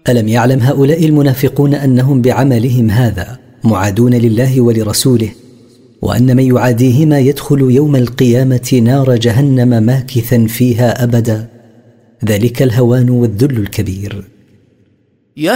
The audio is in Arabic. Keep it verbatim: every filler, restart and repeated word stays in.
ألم يعلم هؤلاء المنافقون أنهم بعملهم هذا معادون لله ولرسوله، وأن من يعاديهما يدخل يوم القيامة نار جهنم ماكثا فيها أبدا؟ ذلك الهوان والذل الكبير.